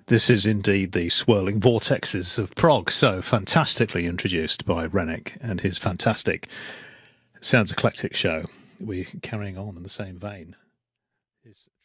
This is indeed the swirling vortexes of prog, so fantastically introduced by Rennick and his fantastic Sounds Eclectic show. We're carrying on in the same vein. His